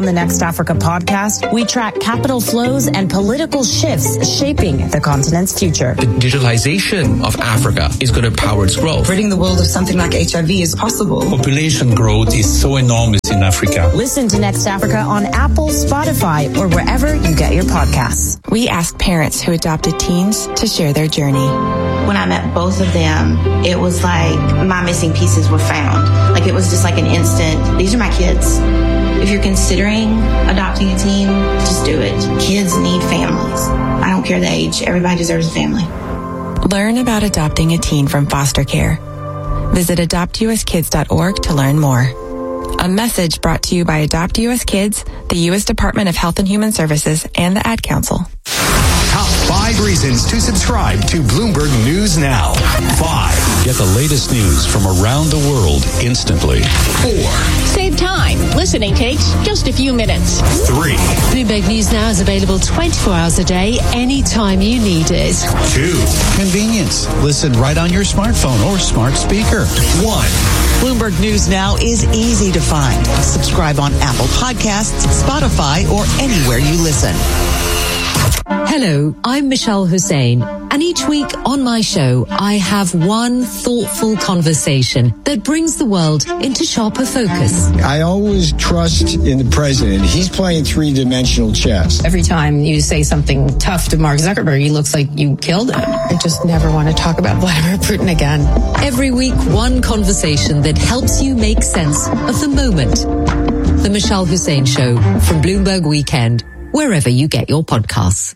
Next Africa podcast, we track capital flows and political shifts shaping the continent's future. The digitalization of Africa is going to power its growth. Ridding the world of something like H I V is possible. Population growth is so enormous in Africa. Listen to Next Africa on Apple, Spotify, or wherever you get your podcasts. We asked parents who adopted teens to share their journey. When I met both of them, it was like my missing pieces were found. Like it was just like an instant, these are my kids. If you're considering adopting a teen, just do it. Kids need families. I don't care the age. Everybody deserves a family. Learn about adopting a teen from foster care. Visit adopt u s kids dot org to learn more. A message brought to you by Adopt U S Kids, the U S Department of Health and Human Services, and the Ad Council. Top five reasons to subscribe to Bloomberg News Now. Five. Get the latest news from around the world instantly. Four. Save time. Listening takes just a few minutes. Three. Bloomberg News Now is available twenty-four hours a day, anytime you need it. Two. Convenience. Listen right on your smartphone or smart speaker. One. Bloomberg News Now is easy to find. Subscribe on Apple Podcasts, Spotify, or anywhere you listen. Hello, I'm Michelle Hussein, and each week on my show, I have one thoughtful conversation that brings the world into sharper focus. I always trust in the president. He's playing three-dimensional chess. Every time you say something tough to Mark Zuckerberg, he looks like you killed him. I just never want to talk about Vladimir Putin again. Every week, one conversation that helps you make sense of the moment. The Michelle Hussein Show from Bloomberg Weekend, wherever you get your podcasts.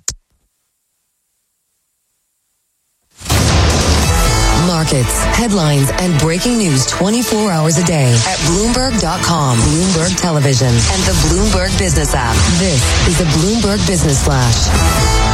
Markets, headlines, and breaking news twenty-four hours a day at Bloomberg dot com, Bloomberg Television, and the Bloomberg Business app. This is the Bloomberg Business Flash.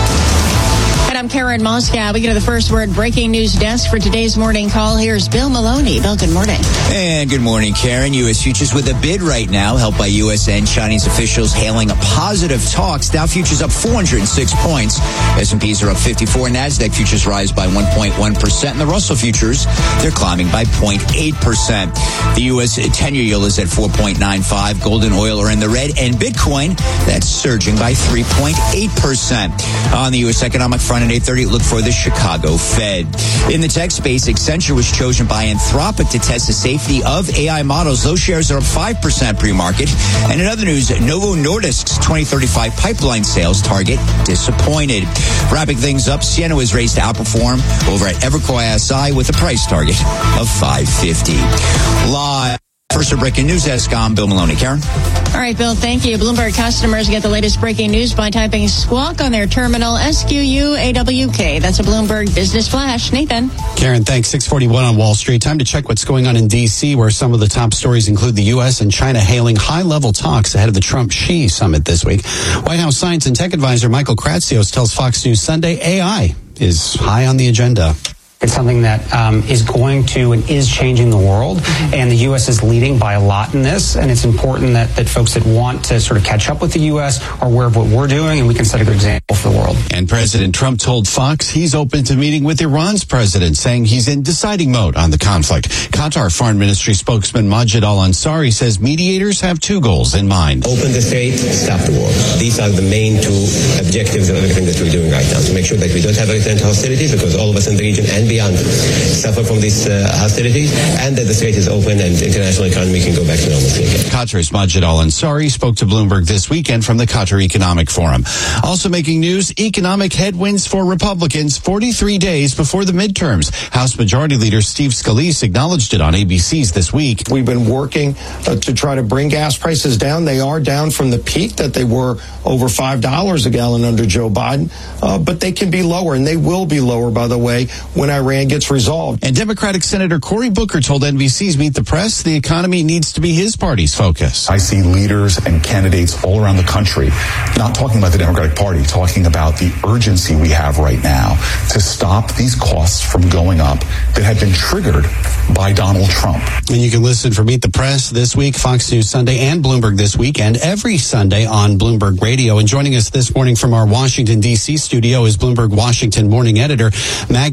And I'm Karen Moskow. We go to the first word breaking news desk for today's morning call. Here's Bill Maloney. Bill, good morning. And good morning, Karen. U S futures with a bid right now, helped by U S and Chinese officials hailing a positive talks. Dow futures up four hundred six points. S and P's are up fifty-four. NASDAQ futures rise by one point one percent. And the Russell futures, they're climbing by zero point eight percent. The U S ten-year yield is at four point nine five. Gold and oil are in the red. And Bitcoin, that's surging by three point eight percent. On the U S economic front, at eight thirty, look for the Chicago Fed. In the tech space, Accenture was chosen by Anthropic to test the safety of A I models. Those shares are up five percent pre-market. And in other news, Novo Nordisk's twenty thirty-five pipeline sales target disappointed. Wrapping things up, Ciena was raised to outperform over at Evercore I S I with a price target of five fifty. Live. First breaking news desk, I'm Bill Maloney. Karen? All right, Bill, thank you. Bloomberg customers get the latest breaking news by typing Squawk on their terminal, S Q U A W K. That's a Bloomberg Business Flash. Nathan? Karen, thanks. six forty-one on Wall Street. Time to check what's going on in D C, where some of the top stories include the U S and China hailing high-level talks ahead of the Trump-Xi summit this week. White House science and tech advisor Michael Kratsios tells Fox News Sunday A I is high on the agenda. It's something that um, is going to and is changing the world, mm-hmm. and the U S is leading by a lot in this, and it's important that, that folks that want to sort of catch up with the U S are aware of what we're doing, and we can set a good example for the world. And President Trump told Fox he's open to meeting with Iran's president, saying he's in deciding mode on the conflict. Qatar Foreign Ministry spokesman Majid Al-Ansari says mediators have two goals in mind. Open the strait, stop the war. These are the main two objectives of everything that we're doing right now, to make sure that we don't have a return to hostility, because all of us in the region and beyond suffer from these uh, hostilities, and that the strait is open and the international economy can go back to normalcy again. Qatar's Majid Al-Ansari spoke to Bloomberg this weekend from the Qatar Economic Forum. Also making news, economic headwinds for Republicans forty-three days before the midterms. House Majority Leader Steve Scalise acknowledged it on A B C's This Week. We've been working uh, to try to bring gas prices down. They are down from the peak that they were over five dollars a gallon under Joe Biden, uh, but they can be lower, and they will be lower, by the way, when Iran gets resolved. And Democratic Senator Cory Booker told N B C's Meet the Press the economy needs to be his party's focus. I see leaders and candidates all around the country not talking about the Democratic Party, talking about the urgency we have right now to stop these costs from going up that have been triggered by Donald Trump. And you can listen for Meet the Press this week, Fox News Sunday, and Bloomberg This Week, and every Sunday on Bloomberg Radio. And joining us this morning from our Washington, D C studio is Bloomberg Washington morning editor Meghan Crane.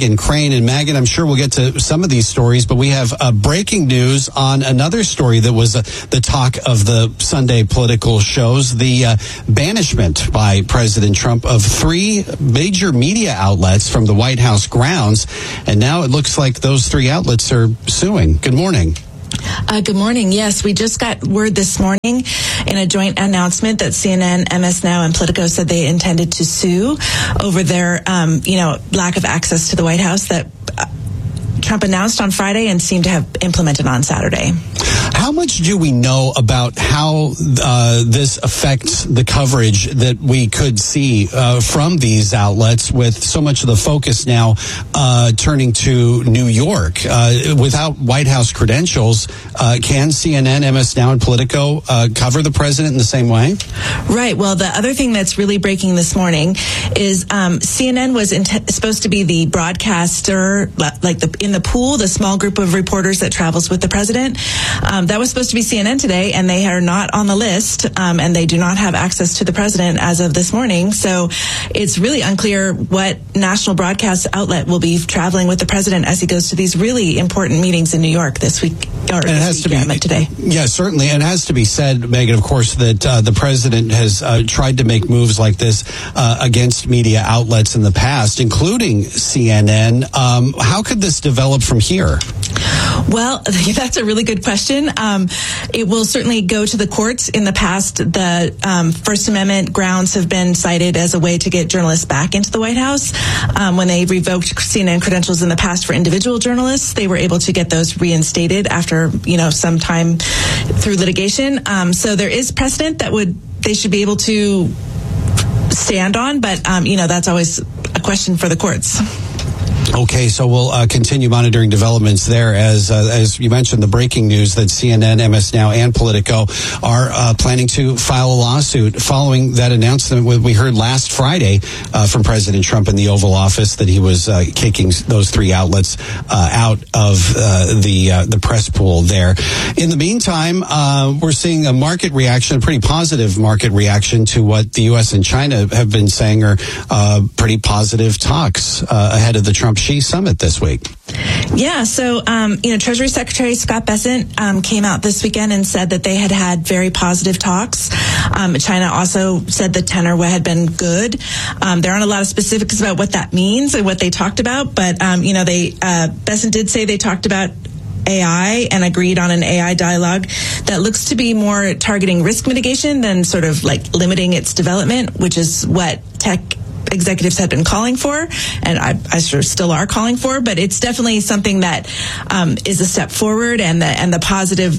Crane. And Megan, I'm sure we'll get to some of these stories, but we have uh, breaking news on another story that was uh, the talk of the Sunday political shows, the uh, banishment by President Trump of three major media outlets from the White House grounds. And now it looks like those three outlets are suing. Good morning. Uh, good morning. Yes, we just got word this morning in a joint announcement that C N N, M S Now, and Politico said they intended to sue over their, um, you know, lack of access to the White House that uh, Trump announced on Friday and seemed to have implemented on Saturday. How much do we know about how uh, this affects the coverage that we could see uh, from these outlets, with so much of the focus now uh, turning to New York? Uh, without White House credentials, uh, can C N N, M S Now, and Politico uh, cover the president in the same way? Right. Well, the other thing that's really breaking this morning is um, C N N was int- supposed to be the broadcaster, like the in the pool, the small group of reporters that travels with the president. Um, that was supposed to be C N N today, and they are not on the list, um, and they do not have access to the president as of this morning. So it's really unclear what national broadcast outlet will be traveling with the president as he goes to these really important meetings in New York this week. Or it has to be today. Yeah, certainly. And it has to be said, Megan, of course, that uh, the president has uh, tried to make moves like this uh, against media outlets in the past, including C N N. Um, how could this develop from here? Well, that's a really good question. Um, it will certainly go to the courts. In the past, the um, First Amendment grounds have been cited as a way to get journalists back into the White House. Um, when they revoked C N N credentials in the past for individual journalists, they were able to get those reinstated after, you know, some time through litigation. Um, so there is precedent that would they should be able to stand on, but um, you know, that's always a question for the courts. Okay, so we'll uh, continue monitoring developments there. As uh, as you mentioned, the breaking news that C N N, M S Now, and Politico are uh, planning to file a lawsuit following that announcement we heard last Friday uh, from President Trump in the Oval Office that he was uh, kicking those three outlets uh, out of uh, the uh, the press pool there. In the meantime, uh, we're seeing a market reaction, a pretty positive market reaction to what the U S and China have been saying are uh, pretty positive talks uh, ahead of the Trump Xi summit this week. Yeah, so, um, you know, Treasury Secretary Scott Bessent um, came out this weekend and said that they had had very positive talks. Um, China also said the tenor had been good. Um, there aren't a lot of specifics about what that means and what they talked about, but, um, you know, they uh, Bessent did say they talked about A I and agreed on an A I dialogue that looks to be more targeting risk mitigation than sort of like limiting its development, which is what tech executives had been calling for, and I, I sure still are calling for, but it's definitely something that um, is a step forward, and the and the positive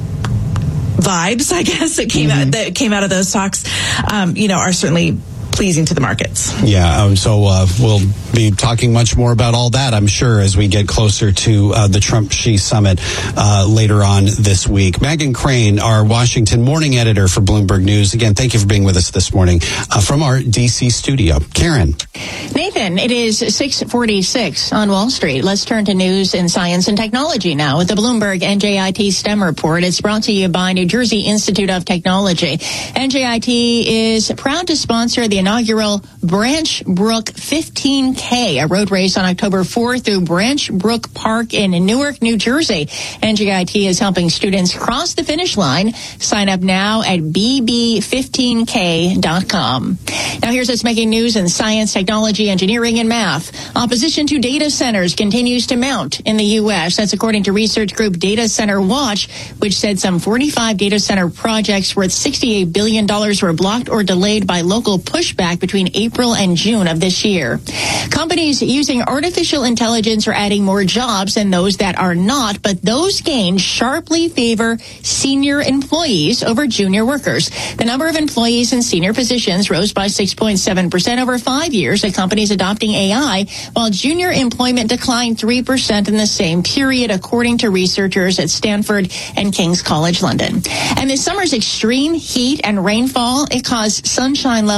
vibes, I guess, that came mm-hmm. out that came out of those talks, um, you know, are certainly pleasing to the markets. Yeah, um, so uh, we'll be talking much more about all that, I'm sure, as we get closer to uh, the Trump-Xi summit uh, later on this week. Megan Crane, our Washington morning editor for Bloomberg News. Again, thank you for being with us this morning uh, from our D C studio. Karen. Nathan, it is six forty-six on Wall Street. Let's turn to news in science and technology now with the Bloomberg N J I T STEM report. It's brought to you by New Jersey Institute of Technology. N J I T is proud to sponsor the inaugural Branch Brook fifteen K, a road race on October fourth through Branch Brook Park in Newark, New Jersey. N J I T is helping students cross the finish line. Sign up now at b b fifteen k dot com. Now here's what's making news in science, technology, engineering, and math. Opposition to data centers continues to mount in the U S. That's according to research group Data Center Watch, which said some forty-five data center projects worth sixty-eight billion dollars were blocked or delayed by local pushback between April and June of this year. Companies using artificial intelligence are adding more jobs than those that are not, but those gains sharply favor senior employees over junior workers. The number of employees in senior positions rose by six point seven percent over five years at companies adopting A I, while junior employment declined three percent in the same period, according to researchers at Stanford and King's College London. And this summer's extreme heat and rainfall, it caused sunshine levels to diverge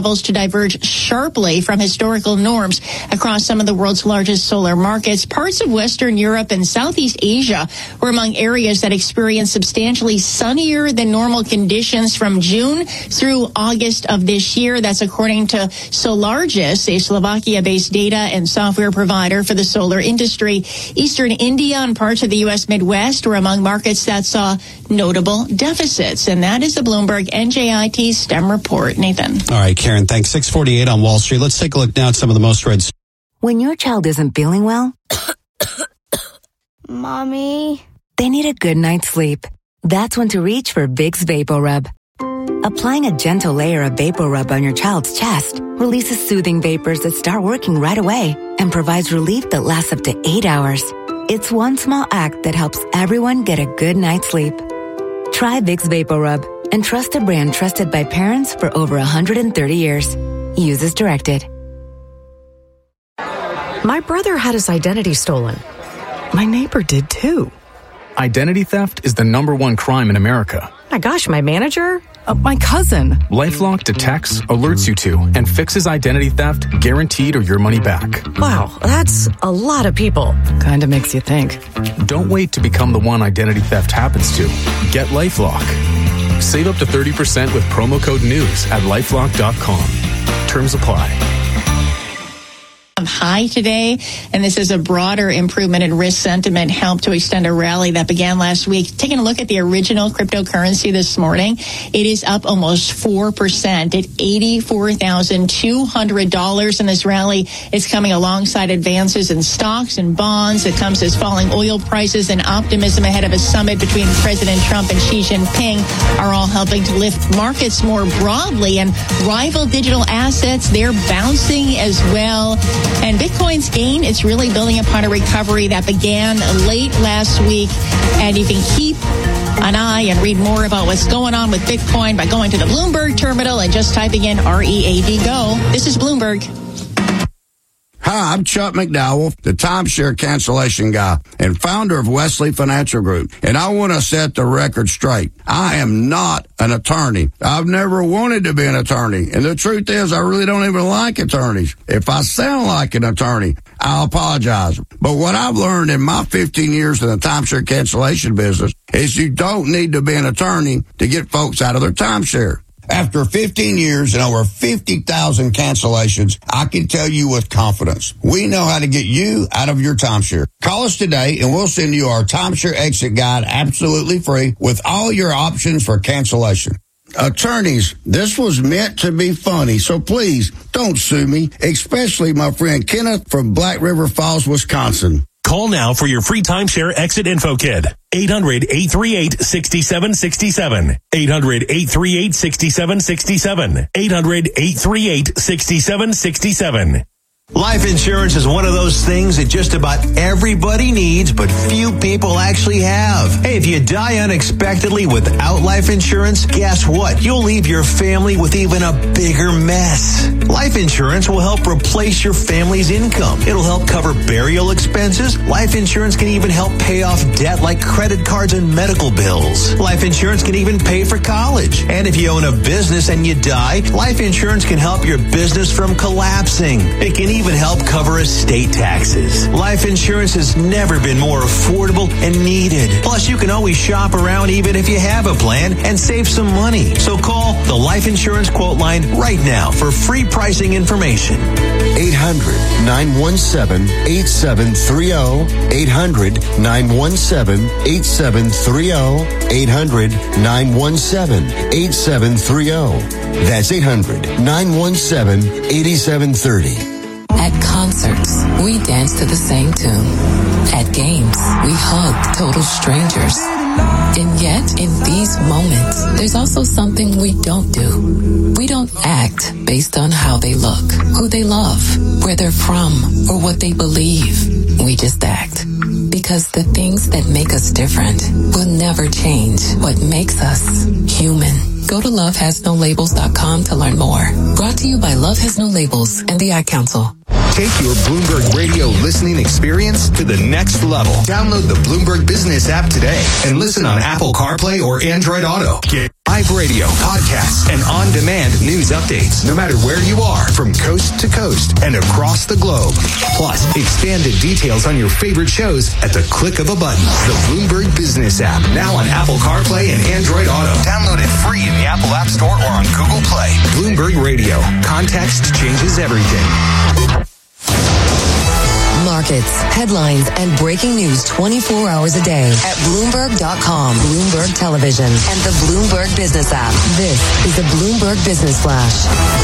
diverged sharply from historical norms across some of the world's largest solar markets. Parts of Western Europe and Southeast Asia were among areas that experienced substantially sunnier than normal conditions from June through August of this year. That's according to Solargis, a Slovakia-based data and software provider for the solar industry. Eastern India and parts of the U S Midwest were among markets that saw notable deficits. And that is the Bloomberg N J I T STEM report. Nathan. All right, Karen, thanks. six forty-eight on Wall Street. Let's take a look now at some of the most read. When your child isn't feeling well, Mommy, they need a good night's sleep. That's when to reach for Vicks VapoRub. Applying a gentle layer of VapoRub on your child's chest releases soothing vapors that start working right away and provides relief that lasts up to eight hours. It's one small act that helps everyone get a good night's sleep. Try Vicks VapoRub and trust a brand trusted by parents for over one hundred thirty years. Use as directed. My brother had his identity stolen. My neighbor did too. Identity theft is the number one crime in America. My gosh, my manager? Uh, my cousin. LifeLock detects, alerts you to, and fixes identity theft guaranteed or your money back. Wow, that's a lot of people. Kinda makes you think. Don't wait to become the one identity theft happens to. Get LifeLock. Save up to thirty percent with promo code NEWS at lifelock dot com. Terms apply. High today, and this is a broader improvement in risk sentiment helped to extend a rally that began last week. Taking a look at the original cryptocurrency this morning, it is up almost four percent at eighty-four thousand two hundred dollars in this rally. It's coming alongside advances in stocks and bonds. It comes as falling oil prices and optimism ahead of a summit between President Trump and Xi Jinping are all helping to lift markets more broadly, and rival digital assets, they're bouncing as well. And Bitcoin's gain, it's really building upon a recovery that began late last week. And you can keep an eye and read more about what's going on with Bitcoin by going to the Bloomberg terminal and just typing in R E A D GO. This is Bloomberg. Hi, I'm Chuck McDowell, the timeshare cancellation guy and founder of Wesley Financial Group. And I want to set the record straight. I am not an attorney. I've never wanted to be an attorney. And the truth is, I really don't even like attorneys. If I sound like an attorney, I'll apologize. But what I've learned in my fifteen years in the timeshare cancellation business is you don't need to be an attorney to get folks out of their timeshare. After fifteen years and over fifty thousand cancellations, I can tell you with confidence, we know how to get you out of your timeshare. Call us today and we'll send you our timeshare exit guide absolutely free with all your options for cancellation. Attorneys, this was meant to be funny, so please don't sue me, especially my friend Kenneth from Black River Falls, Wisconsin. Call now for your free timeshare exit info kit. eight hundred, eight three eight, six seven six seven. eight hundred, eight three eight, six seven six seven. eight hundred, eight three eight, six seven six seven. Life insurance is one of those things that just about everybody needs, but few people actually have. Hey, if you die unexpectedly without life insurance, guess what? You'll leave your family with even a bigger mess. Life insurance will help replace your family's income. It'll help cover burial expenses. Life insurance can even help pay off debt like credit cards and medical bills. Life insurance can even pay for college. And if you own a business and you die, life insurance can help your business from collapsing. It can even help cover estate taxes. Life insurance has never been more affordable and needed. Plus, you can always shop around even if you have a plan and save some money. So call the Life Insurance Quote Line right now for free pricing information. eight hundred, nine one seven, eight seven three zero. eight hundred, nine one seven, eight seven three zero. eight hundred, nine one seven, eight seven three zero. That's eight hundred, nine one seven, eight seven three zero. At concerts, we dance to the same tune. At games, we hug total strangers. And yet, in these moments, there's also something we don't do. We don't act based on how they look, who they love, where they're from, or what they believe. We just act. Because the things that make us different will never change what makes us human. Go to love has no labels dot com to learn more. Brought to you by Love Has No Labels and the Ad Council. Take your Bloomberg radio listening experience to the next level. Download the Bloomberg Business app today and listen on Apple CarPlay or Android Auto. Get live radio, podcasts, and on-demand news updates, no matter where you are, from coast to coast and across the globe. Plus, expanded details on your favorite shows at the click of a button. The Bloomberg Business app, now on Apple CarPlay and Android Auto. Download it free in the Apple App Store or on Google Play. Bloomberg Radio. Context changes everything. Markets, headlines, and breaking news twenty-four hours a day at Bloomberg dot com, Bloomberg Television, and the Bloomberg Business app. This is the Bloomberg Business Flash.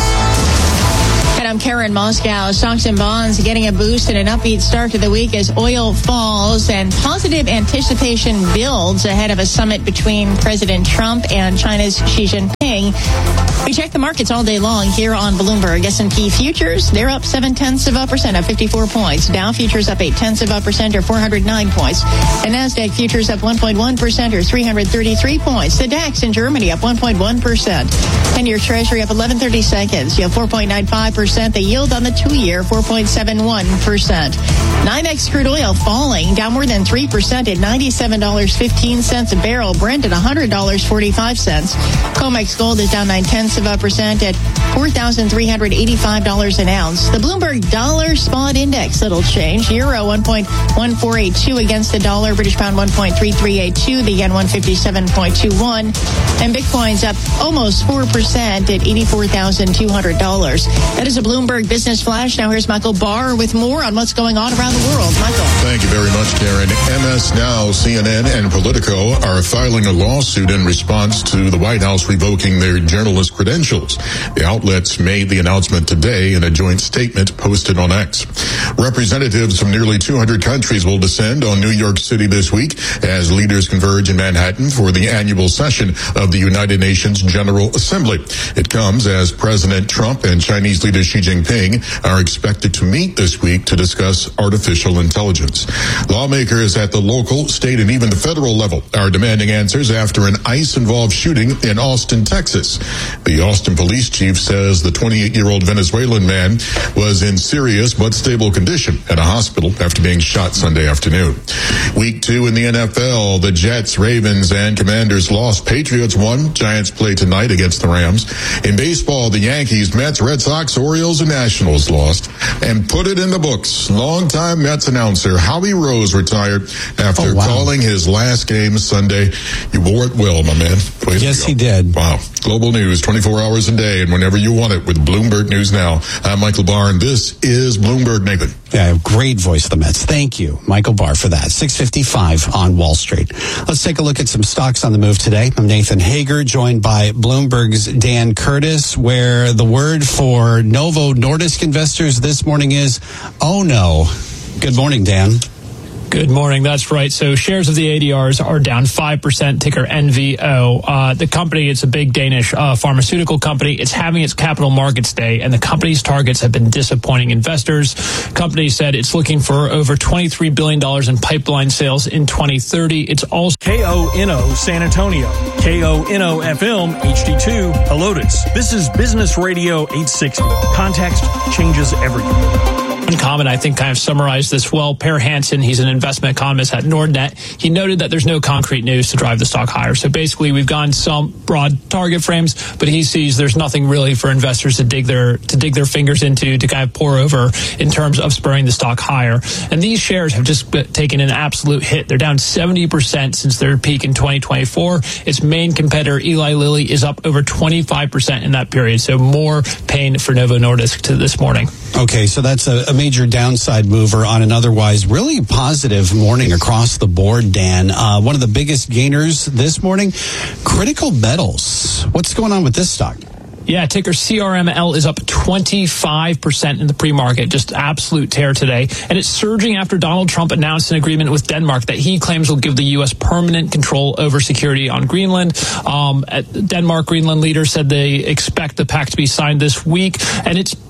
And I'm Karen Moscow. Stocks and bonds getting a boost and an upbeat start to the week as oil falls and positive anticipation builds ahead of a summit between President Trump and China's Xi Jinping. We check the markets all day long here on Bloomberg. S and P futures, they're up seven tenths of a percent, up fifty-four points. Dow futures up eight tenths of a percent, or four hundred nine points. And NASDAQ futures up one point one percent, or three hundred thirty-three points. The DAX in Germany up one point one percent. ten-year Treasury up eleven thirty seconds. You have four point nine five percent. The yield on the two-year, four point seven one percent. NYMEX crude oil falling, down more than three percent at ninety-seven dollars and fifteen cents a barrel. Brent at one hundred dollars and forty-five cents. COMEX gold is down nine tenths of a percent at four thousand three hundred eighty-five dollars an ounce. The Bloomberg Dollar Spot Index, little change. Euro one point one four eight two against the dollar. British pound one point three three eight two. The yen one fifty-seven point two one. And Bitcoin's up almost four percent at eighty-four thousand two hundred dollars. That is a Bloomberg Business Flash. Now here's Michael Barr with more on what's going on around the world. Michael. Thank you very much, Karen. M S Now, C N N, and Politico are filing a lawsuit in response to the White House revoking their journalist credentials. The outlets made the announcement today in a joint statement posted on X. Representatives from nearly two hundred countries will descend on New York City this week as leaders converge in Manhattan for the annual session of the United Nations General Assembly. It comes as President Trump and Chinese leader Xi Jinping are expected to meet this week to discuss artificial intelligence. Lawmakers at the local, state, and even the federal level are demanding answers after an ICE-involved shooting in Austin, Texas. The Austin police chief says the twenty-eight-year-old Venezuelan man was in serious but stable condition at a hospital after being shot Sunday afternoon. Week two in the N F L, the Jets, Ravens, and Commanders lost. Patriots won. Giants play tonight against the Rams. In baseball, the Yankees, Mets, Red Sox, Orioles, and Nationals lost. And put it in the books. Longtime Mets announcer Howie Rose retired after oh, wow. calling his last game Sunday. You wore it well, my man. Way yes, he did. Wow. Global news, twenty-four hours a day, and whenever you want it with Bloomberg News Now. I'm Michael Barr, and this is Bloomberg Nathan. Yeah, great voice of the Mets. Thank you, Michael Barr, for that. six fifty-five on Wall Street. Let's take a look at some stocks on the move today. I'm Nathan Hager, joined by Bloomberg's Dan Curtis, where the word for Novo Nordisk investors this morning is, oh no. Good morning, Dan. Good morning. That's right. So shares of the A D Rs are down five percent, ticker N V O. Uh, the company, it's a big Danish uh, pharmaceutical company. It's having its capital markets day, and the company's targets have been disappointing investors. Company said it's looking for over twenty-three billion dollars in pipeline sales in twenty thirty. It's also K O N O San Antonio, K O N O F M H D two Helotes. This is Business Radio eight sixty. Context changes everything. One comment, I think, kind of summarized this well. Per Hansen, he's an investment economist at Nordnet. He noted that there's no concrete news to drive the stock higher. So basically, we've gone some broad target frames, but he sees there's nothing really for investors to dig their to dig their fingers into to kind of pour over in terms of spurring the stock higher. And these shares have just taken an absolute hit. They're down seventy percent since their peak in twenty twenty-four. Its main competitor, Eli Lilly, is up over twenty-five percent in that period. So more pain for Novo Nordisk to this morning. Okay, so that's a, a major downside mover on an otherwise really positive morning across the board, Dan. Uh, one of the biggest gainers this morning, Critical Metals. What's going on with this stock? Yeah, ticker C R M L is up twenty-five percent in the pre-market. Just absolute tear today. And it's surging after Donald Trump announced an agreement with Denmark that he claims will give the U S permanent control over security on Greenland. Um, Denmark Greenland leaders said they expect the pact to be signed this week. And it's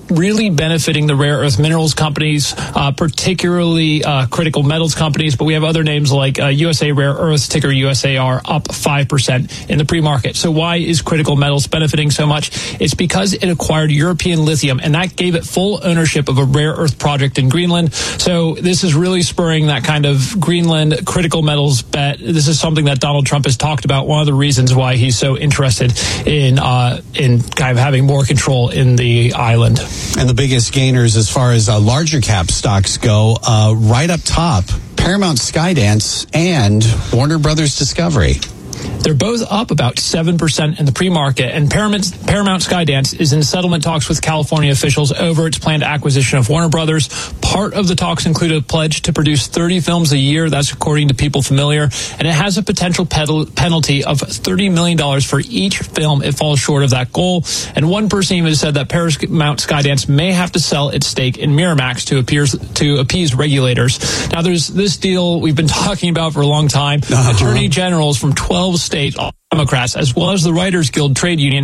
really benefiting the rare earth minerals companies, uh, particularly uh, critical metals companies. But we have other names like uh, U S A Rare Earths, ticker U S A R, up five percent in the pre-market. So why is critical metals benefiting so much? It's because it acquired European Lithium, and that gave it full ownership of a rare earth project in Greenland. So this is really spurring that kind of Greenland critical metals bet. This is something that Donald Trump has talked about. One of the reasons why he's so interested in uh, in kind of having more control in the island. And the biggest gainers as far as uh, larger cap stocks go, uh, right up top, Paramount Skydance and Warner Brothers Discovery. They're both up about seven percent in the pre-market, and Paramount, Paramount Skydance is in settlement talks with California officials over its planned acquisition of Warner Brothers. Part of the talks include a pledge to produce thirty films a year. That's according to People Familiar, and it has a potential pedal, penalty of thirty million dollars for each film it falls short of that goal. And one person even said that Paramount Skydance may have to sell its stake in Miramax to, appear, to appease regulators. Now, there's this deal we've been talking about for a long time. Uh-huh. Attorney generals from twelve states, Democrats, as well as the Writers Guild trade union,